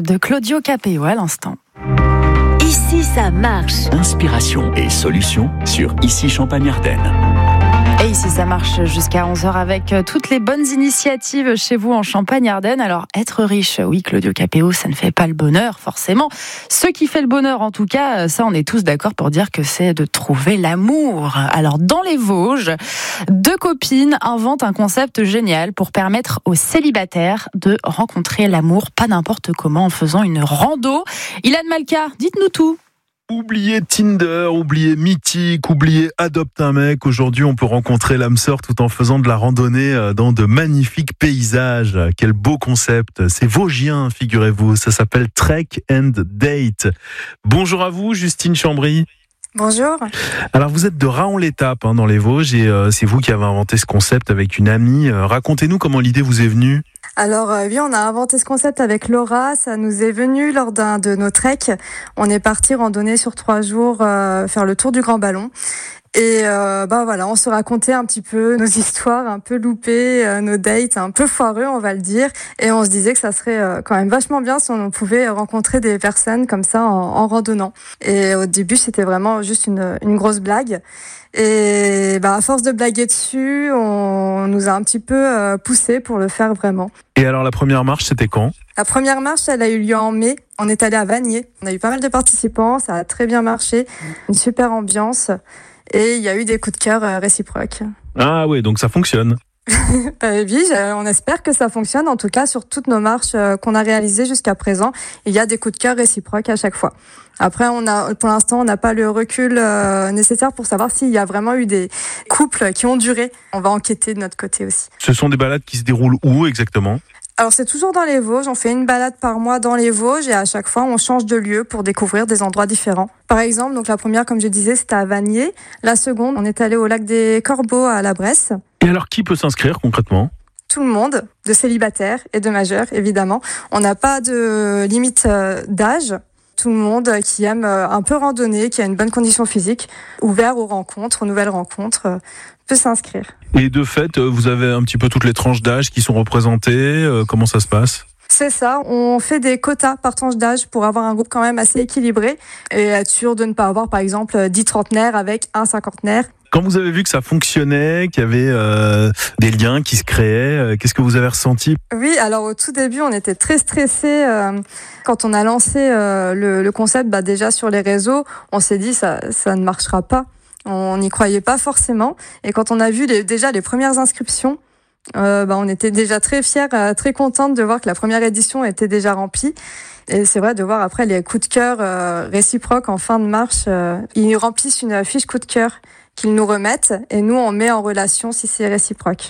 de Claudio Capéo à l'instant. Ici ça marche. Inspiration et solutions sur Ici Champagne-Ardenne. Et ici ça marche jusqu'à 11h avec toutes les bonnes initiatives chez vous en Champagne-Ardenne. Alors être riche, oui Claudio Capéo, ça ne fait pas le bonheur forcément. Ce qui fait le bonheur en tout cas, ça on est tous d'accord pour dire que c'est de trouver l'amour. Alors dans les Vosges, 2 copines inventent un concept génial pour permettre aux célibataires de rencontrer l'amour, pas n'importe comment, en faisant une rando. Ilan Malka, dites-nous tout. Oubliez Tinder, oubliez Mythique, oubliez Adopte un mec. Aujourd'hui, on peut rencontrer l'âme sœur tout en faisant de la randonnée dans de magnifiques paysages. Quel beau concept. C'est vosgien, figurez-vous. Ça s'appelle Trek and Date. Bonjour à vous, Justine Chambry. Bonjour. Alors, vous êtes de Raon-l'Étape dans les Vosges et c'est vous qui avez inventé ce concept avec une amie. Racontez-nous comment l'idée vous est venue. Alors oui, on a inventé ce concept avec Laura. Ça nous est venu lors d'un de nos treks. On est parti randonner sur 3 jours, faire le tour du Grand Ballon. Et voilà, on se racontait un petit peu nos histoires un peu loupées, nos dates un peu foireux, on va le dire. Et on se disait que ça serait quand même vachement bien si on pouvait rencontrer des personnes comme ça en randonnant. Et au début, c'était vraiment juste une grosse blague. Et à force de blaguer dessus, on nous a un petit peu poussé pour le faire vraiment. Et alors la première marche, c'était quand ? La première marche, elle a eu lieu en mai. On est allé à Vanier. On a eu pas mal de participants, ça a très bien marché. Une super ambiance. Et il y a eu des coups de cœur réciproques. Ah oui, donc ça fonctionne. Oui, on espère que ça fonctionne. En tout cas, sur toutes nos marches qu'on a réalisées jusqu'à présent, il y a des coups de cœur réciproques à chaque fois. Après, pour l'instant, on n'a pas le recul nécessaire pour savoir s'il y a vraiment eu des couples qui ont duré. On va enquêter de notre côté aussi. Ce sont des balades qui se déroulent où exactement ? Alors c'est toujours dans les Vosges, on fait une balade par mois dans les Vosges et à chaque fois on change de lieu pour découvrir des endroits différents. Par exemple, donc la première comme je disais c'était à Vanier, la seconde on est allé au lac des Corbeaux à la Bresse. Et alors qui peut s'inscrire concrètement ? Tout le monde, de célibataires et de majeurs évidemment. On n'a pas de limite d'âge. Tout le monde qui aime un peu randonner, qui a une bonne condition physique, ouvert aux rencontres, aux nouvelles rencontres, peut s'inscrire. Et de fait, vous avez un petit peu toutes les tranches d'âge qui sont représentées. Comment ça se passe ? C'est ça, on fait des quotas par tranche d'âge pour avoir un groupe quand même assez équilibré et être sûr de ne pas avoir par exemple 10 trentenaires avec un cinquantenaire. Quand vous avez vu que ça fonctionnait, qu'il y avait des liens qui se créaient, qu'est-ce que vous avez ressenti ? Oui, alors au tout début, on était très stressés. Quand on a lancé le concept, déjà sur les réseaux, on s'est dit ça ne marchera pas. On n'y croyait pas forcément. Et quand on a vu déjà les premières inscriptions, on était déjà très fiers, très contentes de voir que la première édition était déjà remplie. Et c'est vrai de voir après les coups de cœur réciproques en fin de marche. Ils remplissent une fiche coup de cœur qu'ils nous remettent et nous on met en relation si c'est réciproque.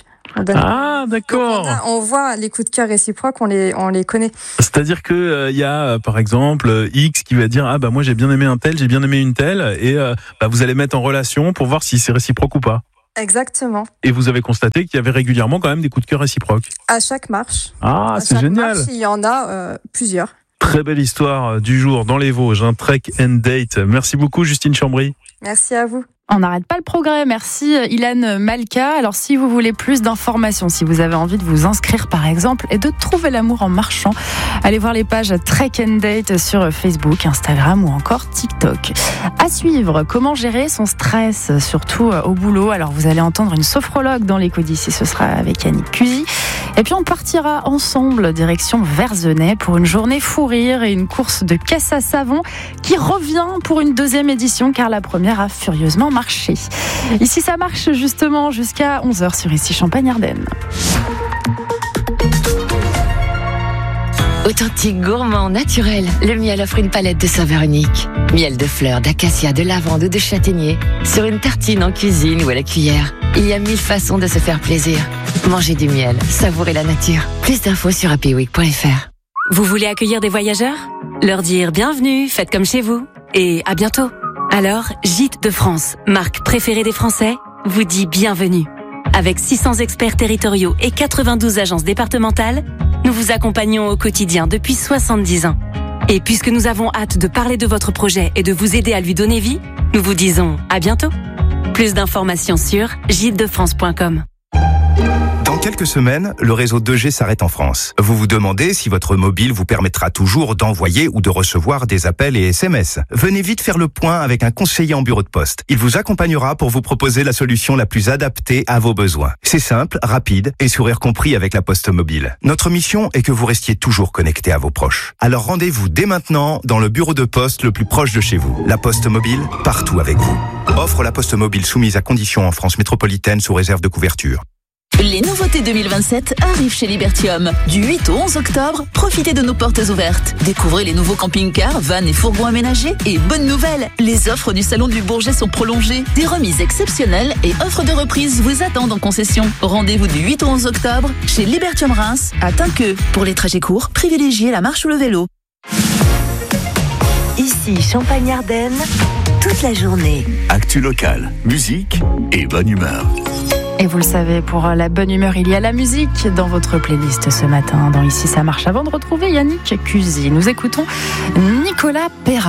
Ah d'accord. On voit les coups de cœur réciproques, on les connaît. C'est-à-dire que y a par exemple X qui va dire moi j'ai bien aimé un tel, j'ai bien aimé une telle et vous allez mettre en relation pour voir si c'est réciproque ou pas. Exactement. Et vous avez constaté qu'il y avait régulièrement quand même des coups de cœur réciproques. À chaque marche. Ah, c'est génial. Marche, il y en a plusieurs. Très belle histoire du jour dans les Vosges, un Trek and Date. Merci beaucoup Justine Chambry. Merci à vous. On n'arrête pas le progrès. Merci Ilan Malka. Alors si vous voulez plus d'informations, si vous avez envie de vous inscrire par exemple et de trouver l'amour en marchant, allez voir les pages Trek and Date sur Facebook, Instagram ou encore TikTok. À suivre, comment gérer son stress, surtout au boulot. Alors vous allez entendre une sophrologue dans l'écho d'ici, ce sera avec Annick Cusy. Et puis on partira ensemble direction Verzenay pour une journée fou rire et une course de caisse à savon qui revient pour une 2e édition car la première a furieusement marché. Ici ça marche justement jusqu'à 11h sur Ici Champagne-Ardenne. Authentique, gourmand, naturel, le miel offre une palette de saveurs uniques. Miel de fleurs, d'acacia, de lavande ou de châtaignier. Sur une tartine, en cuisine ou à la cuillère. Il y a 1000 façons de se faire plaisir. Mangez du miel, savourez la nature. Plus d'infos sur happyweek.fr. Vous voulez accueillir des voyageurs ? Leur dire bienvenue, faites comme chez vous. Et à bientôt. Alors, Gîtes de France, marque préférée des Français, vous dit bienvenue. Avec 600 experts territoriaux et 92 agences départementales, nous vous accompagnons au quotidien depuis 70 ans. Et puisque nous avons hâte de parler de votre projet et de vous aider à lui donner vie, nous vous disons à bientôt. Plus d'informations sur gitesdefrance.com. Dans quelques semaines, le réseau 2G s'arrête en France. Vous vous demandez si votre mobile vous permettra toujours d'envoyer ou de recevoir des appels et SMS. Venez vite faire le point avec un conseiller en bureau de poste. Il vous accompagnera pour vous proposer la solution la plus adaptée à vos besoins. C'est simple, rapide et sourire compris avec la Poste Mobile. Notre mission est que vous restiez toujours connecté à vos proches. Alors rendez-vous dès maintenant dans le bureau de poste le plus proche de chez vous. La Poste Mobile, partout avec vous. Offre la Poste Mobile soumise à conditions en France métropolitaine sous réserve de couverture. Les nouveautés 2027 arrivent chez Libertium. Du 8 au 11 octobre, profitez de nos portes ouvertes. Découvrez les nouveaux camping-cars, vannes et fourgons aménagés. Et bonne nouvelle, les offres du Salon du Bourget sont prolongées. Des remises exceptionnelles et offres de reprise vous attendent en concession. Rendez-vous du 8 au 11 octobre chez Libertium Reims à Tinqueux. Pour les trajets courts, privilégiez la marche ou le vélo. Ici Champagne-Ardenne, toute la journée. Actu locale, musique et bonne humeur. Et vous le savez, pour la bonne humeur, il y a la musique dans votre playlist ce matin. Dans Ici, ça marche. Avant de retrouver Yannick Cusy, nous écoutons Nicolas Perra.